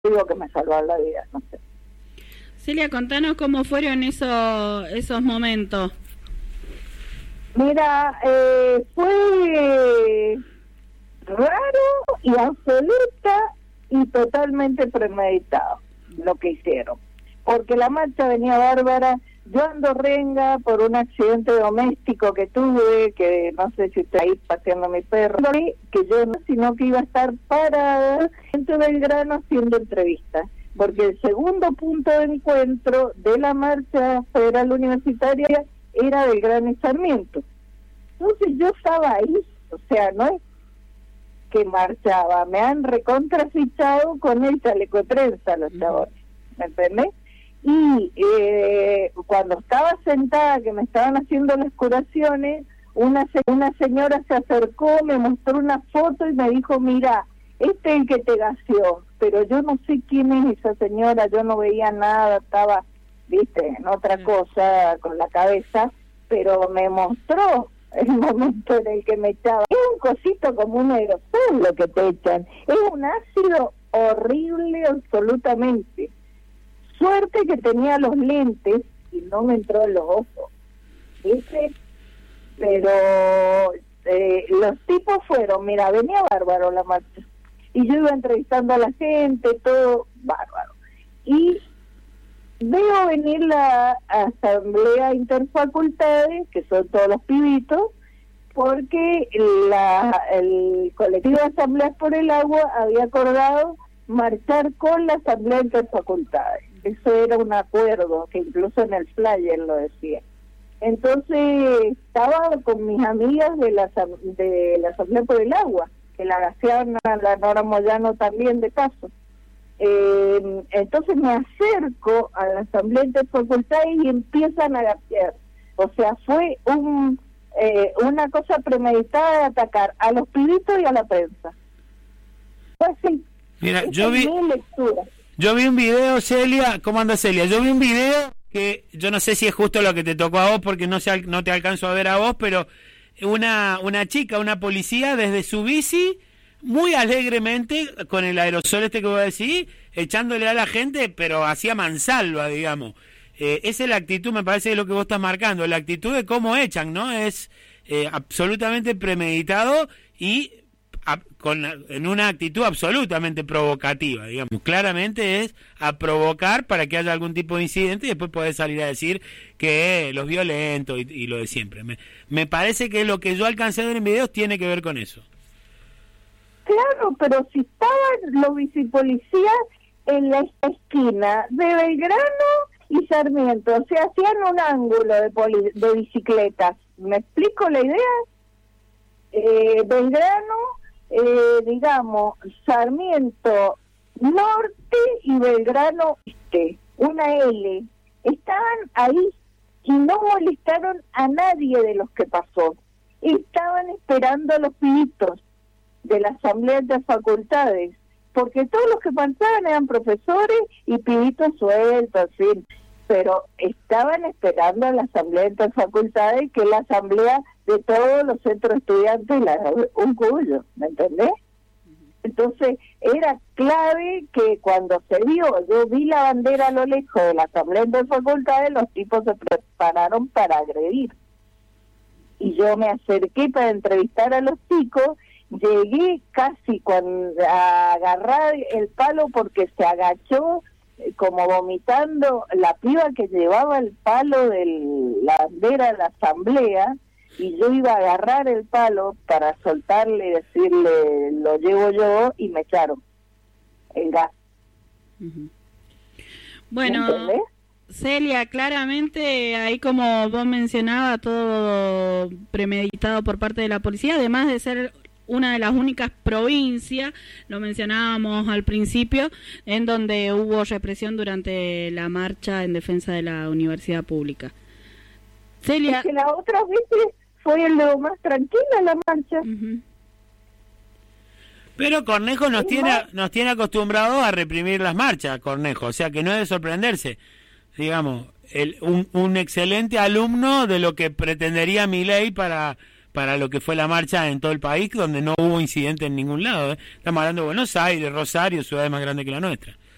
digo que me salvó la vida, no sé. Celia, contanos cómo fueron esos momentos. Mira, fue raro y absoluta y totalmente premeditado lo que hicieron, porque la marcha venía bárbara. Yo ando renga por un accidente doméstico que tuve, que no sé si está ahí paseando a mi perro, que yo no, sino que iba a estar parada en Belgrano haciendo entrevistas, porque el segundo punto de encuentro de la marcha federal universitaria era Belgrano y Sarmiento. Entonces yo estaba ahí, o sea, no es que marchaba, me han recontrafichado con el chaleco de prensa los chavales, ¿me entendés? Y cuando estaba sentada, que me estaban haciendo las curaciones, una señora se acercó, me mostró una foto y me dijo, mira, este es el que te gaseó, pero yo no sé quién es esa señora, yo no veía nada, estaba, viste, en otra cosa con la cabeza, pero me mostró el momento en el que me echaba. Es un cosito como un aerosol lo que te echan, es un ácido horrible absolutamente. Suerte que tenía los lentes y no me entró en los ojos, ¿viste? Pero los tipos fueron, mira, venía bárbaro la marcha, y yo iba entrevistando a la gente, todo bárbaro, y veo venir la asamblea interfacultades, que son todos los pibitos, porque el colectivo de asambleas por el agua había acordado marchar con la asamblea interfacultades. Eso era un acuerdo que incluso en el flyer lo decía. Entonces estaba con mis amigas de la asamblea por el agua, que la gaseaban a la Nora Moyano también de paso. Entonces me acerco a la asamblea interfacultades y empiezan a gasear. O sea, fue una cosa premeditada de atacar a los pibitos y a la prensa. Fue así. Mira, yo vi un video, Celia. ¿Cómo anda, Celia? Yo vi un video que yo no sé si es justo lo que te tocó a vos, porque no te alcanzo a ver a vos, pero una chica, una policía, desde su bici, muy alegremente, con el aerosol que voy a decir, echándole a la gente, pero hacía mansalva, digamos. Esa es la actitud, me parece, de lo que vos estás marcando, la actitud de cómo echan, ¿no? Es absolutamente premeditado y en una actitud absolutamente provocativa, digamos. Claramente es a provocar para que haya algún tipo de incidente y después podés salir a decir que los violentos y lo de siempre. Me parece que lo que yo alcancé a ver en videos tiene que ver con eso. Claro, pero si estaban los bicipolicías en la esquina de Belgrano y Sarmiento, o sea, hacían un ángulo de bicicletas. ¿Me explico la idea? Belgrano, digamos, Sarmiento Norte y Belgrano Este, una L. Estaban ahí y no molestaron a nadie de los que pasó. Estaban esperando a los pibitos de la asamblea de facultades, porque todos los que pasaban eran profesores y pibitos sueltos, en fin, pero estaban esperando a la asamblea de facultades, que es la asamblea de todos los centros estudiantes, un cuyo, ¿me entendés? Entonces era clave que cuando yo vi la bandera a lo lejos de la asamblea de facultades, los tipos se prepararon para agredir, y yo me acerqué para entrevistar a los chicos. Llegué casi a agarrar el palo porque se agachó como vomitando la piba que llevaba el palo de la bandera de la asamblea, y yo iba a agarrar el palo para soltarle y decirle lo llevo yo, y me echaron el gas. Bueno, Celia, claramente ahí, como vos mencionabas, todo premeditado por parte de la policía, además de ser una de las únicas provincias, lo mencionábamos al principio, en donde hubo represión durante la marcha en defensa de la universidad pública. Celia, es que la otra vez fue lo más tranquila la marcha. Pero Cornejo nos tiene acostumbrados a reprimir las marchas, Cornejo, o sea que no es de sorprenderse, digamos, un excelente alumno de lo que pretendería Milei para lo que fue la marcha en todo el país, donde no hubo incidente en ningún lado. Estamos hablando de Buenos Aires, Rosario, ciudades más grandes que la nuestra.